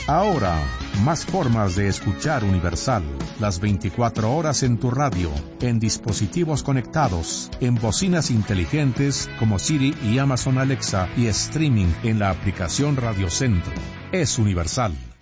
Ahora, más formas de escuchar Universal. Las 24 horas en tu radio, en dispositivos conectados, en bocinas inteligentes como Siri y Amazon Alexa y streaming en la aplicación Radio Centro. Es Universal.